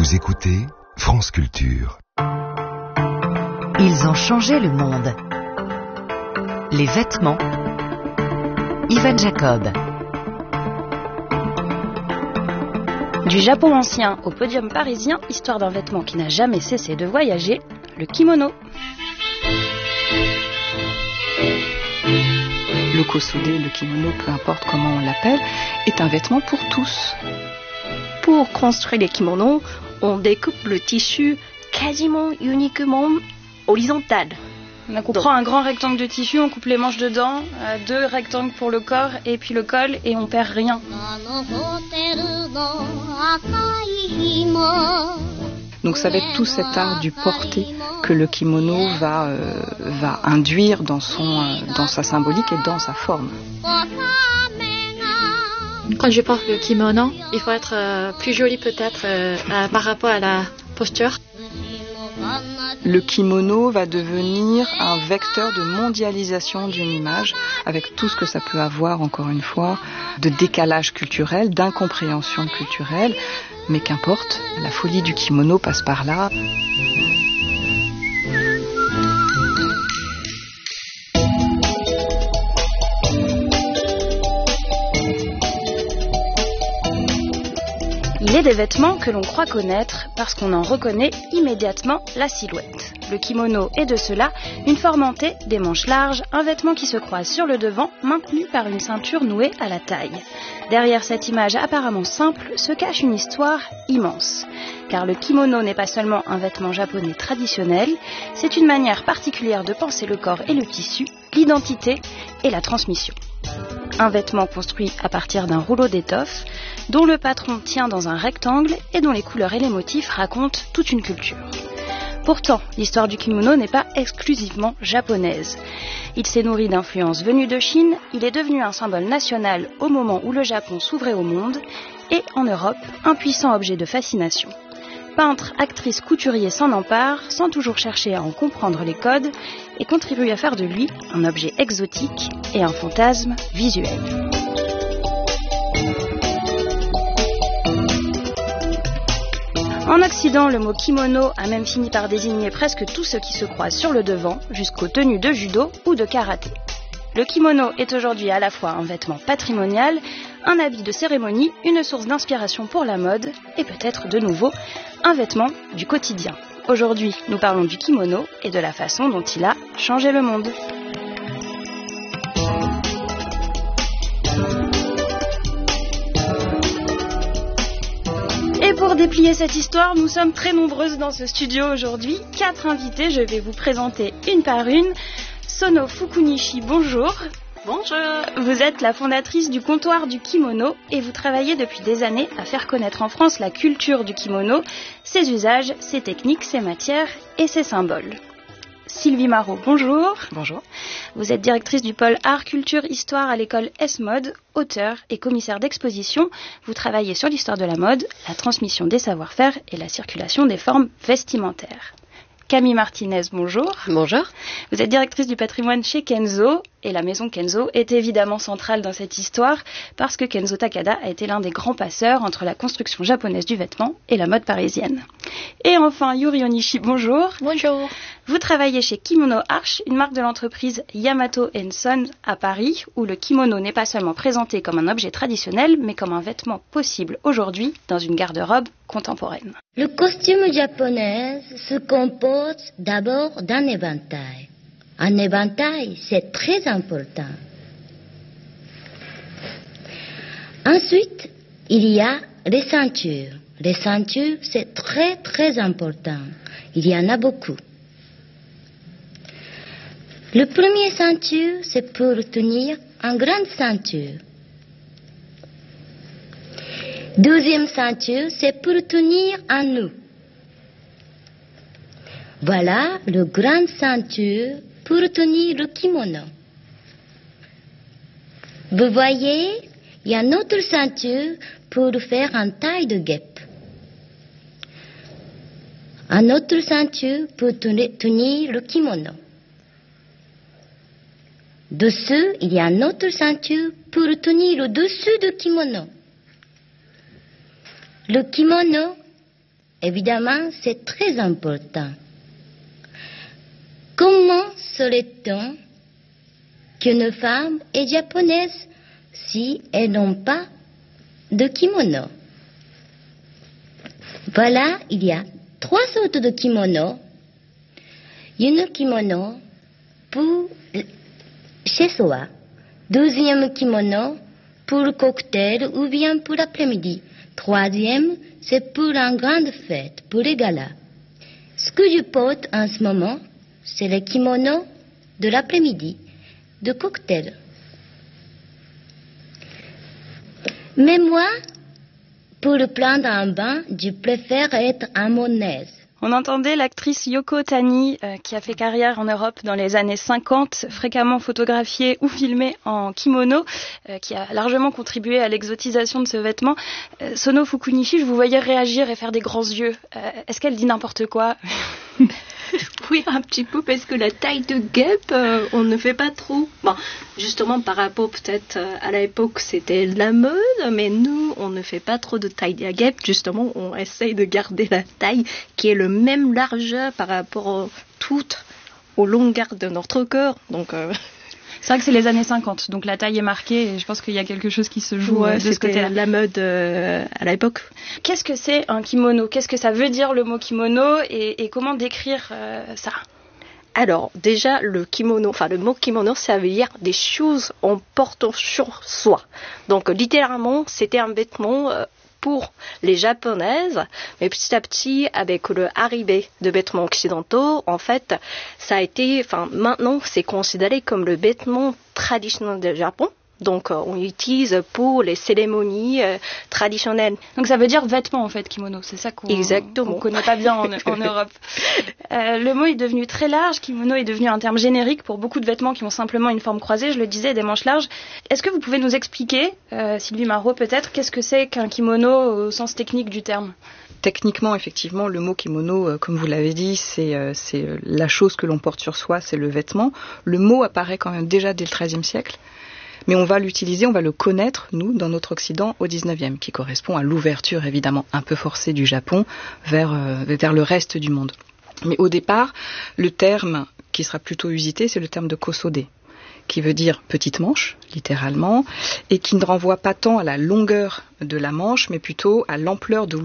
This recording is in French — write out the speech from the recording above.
Vous écoutez France Culture. Ils ont changé le monde. Les vêtements. Ivan Jacob. Du Japon ancien au podium parisien, histoire d'un vêtement qui n'a jamais cessé de voyager, le kimono. Le kosude, le kimono, peu importe comment on l'appelle, est un vêtement pour tous. Pour construire les kimonos, on découpe le tissu quasiment uniquement horizontal. Donc on prend un grand rectangle de tissu, on coupe les manches dedans, deux rectangles pour le corps et puis le col et on perd rien. Donc ça va être tout cet art du porté que le kimono va induire dans sa symbolique et dans sa forme. Quand je porte le kimono, il faut être plus joli peut-être par rapport à la posture. Le kimono va devenir un vecteur de mondialisation d'une image, avec tout ce que ça peut avoir, encore une fois, de décalage culturel, d'incompréhension culturelle. Mais qu'importe, la folie du kimono passe par là. Il est des vêtements que l'on croit connaître parce qu'on en reconnaît immédiatement la silhouette. Le kimono est de cela une forme en T, des manches larges, un vêtement qui se croise sur le devant, maintenu par une ceinture nouée à la taille. Derrière cette image apparemment simple se cache une histoire immense. Car le kimono n'est pas seulement un vêtement japonais traditionnel, c'est une manière particulière de penser le corps et le tissu, l'identité et la transmission. Un vêtement construit à partir d'un rouleau d'étoffe, dont le patron tient dans un rectangle et dont les couleurs et les motifs racontent toute une culture. Pourtant, l'histoire du kimono n'est pas exclusivement japonaise. Il s'est nourri d'influences venues de Chine, il est devenu un symbole national au moment où le Japon s'ouvrait au monde, et en Europe, un puissant objet de fascination. Peintres, actrices, couturiers s'en emparent, sans toujours chercher à en comprendre les codes, et contribuent à faire de lui un objet exotique et un fantasme visuel. En Occident, le mot kimono a même fini par désigner presque tout ce qui se croise sur le devant, jusqu'aux tenues de judo ou de karaté. Le kimono est aujourd'hui à la fois un vêtement patrimonial, un habit de cérémonie, une source d'inspiration pour la mode et peut-être de nouveau un vêtement du quotidien. Aujourd'hui, nous parlons du kimono et de la façon dont il a changé le monde. Et pour déplier cette histoire, nous sommes très nombreuses dans ce studio aujourd'hui. 4 invités, je vais vous présenter une par une. Sono Fukunishi, bonjour. Bonjour. Vous êtes la fondatrice du comptoir du kimono et vous travaillez depuis des années à faire connaître en France la culture du kimono, ses usages, ses techniques, ses matières et ses symboles. Sylvie Marot, bonjour. Bonjour. Vous êtes directrice du pôle Art, Culture, Histoire à l'école S-Mode, auteur et commissaire d'exposition. Vous travaillez sur l'histoire de la mode, la transmission des savoir-faire et la circulation des formes vestimentaires. Camille Martinez, bonjour. Bonjour. Vous êtes directrice du patrimoine chez Kenzo et la maison Kenzo est évidemment centrale dans cette histoire parce que Kenzo Takada a été l'un des grands passeurs entre la construction japonaise du vêtement et la mode parisienne. Et enfin, Yuri Onishi, bonjour. Bonjour. Vous travaillez chez Kimono Arch, une marque de l'entreprise Yamato & Son à Paris, où le kimono n'est pas seulement présenté comme un objet traditionnel, mais comme un vêtement possible aujourd'hui dans une garde-robe contemporaine. Le costume japonais se compose d'abord d'un éventail. Un éventail, c'est très important. Ensuite, il y a les ceintures. Les ceintures, c'est très très important. Il y en a beaucoup. Le premier ceinture, c'est pour tenir une grande ceinture. Deuxième ceinture, c'est pour tenir un nœud. Voilà le grand ceinture pour tenir le kimono. Vous voyez, il y a une autre ceinture pour faire une taille de guêpe. Un autre ceinture pour tenir le kimono. Dessous, il y a une autre ceinture pour tenir le dessus du kimono. Le kimono Évidemment, c'est très important. Comment serait-on qu'une femme est japonaise si elles n'ont pas de kimono? Voilà, il y a 3 sortes de kimono. Une kimono pour chez soi. Deuxième kimono pour le cocktail ou bien pour l'après-midi. Troisième, c'est pour une grande fête, pour les galas. Ce que je porte en ce moment, c'est le kimono de l'après-midi, de cocktail. Mais moi, pour prendre un bain, je préfère être à mon aise. On entendait l'actrice Yoko Tani, qui a fait carrière en Europe dans les années 50, fréquemment photographiée ou filmée en kimono, qui a largement contribué à l'exotisation de ce vêtement. Sono Fukunishi, je vous voyais réagir et faire des grands yeux. Est-ce qu'elle dit n'importe quoi? Oui, un petit peu, parce que la taille de guêpe, on ne fait pas trop. Bon, justement, par rapport peut-être à l'époque, c'était la mode, mais nous, on ne fait pas trop de taille de guêpe. Justement, on essaye de garder la taille qui est le même largeur par rapport aux longueurs de notre corps. Donc, c'est vrai que c'est les années 50, donc la taille est marquée et je pense qu'il y a quelque chose qui se joue de ce côté-là. La mode à l'époque. Qu'est-ce que c'est un kimono? Qu'est-ce que ça veut dire le mot kimono et comment décrire ça? Alors, déjà, le mot kimono, ça veut dire des choses qu'on porte sur soi. Donc, littéralement, c'était un vêtement pour les japonaises, mais petit à petit, avec l'arrivée de vêtements occidentaux, en fait, maintenant, c'est considéré comme le vêtement traditionnel du Japon. Donc, on l'utilise pour les cérémonies traditionnelles. Donc, ça veut dire vêtement, en fait, kimono. C'est ça qu'on connaît pas bien en Europe. Le mot est devenu très large. Kimono est devenu un terme générique pour beaucoup de vêtements qui ont simplement une forme croisée, je le disais, des manches larges. Est-ce que vous pouvez nous expliquer, Sylvie Marot peut-être, qu'est-ce que c'est qu'un kimono au sens technique du terme? Techniquement, effectivement, le mot kimono, comme vous l'avez dit, c'est la chose que l'on porte sur soi, c'est le vêtement. Le mot apparaît quand même déjà dès le XIIIe siècle. Mais on va l'utiliser, on va le connaître, nous, dans notre Occident, au XIXe, qui correspond à l'ouverture, évidemment, un peu forcée du Japon vers le reste du monde. Mais au départ, le terme qui sera plutôt usité, c'est le terme de kosode, qui veut dire petite manche, littéralement, et qui ne renvoie pas tant à la longueur de la manche, mais plutôt à l'ampleur de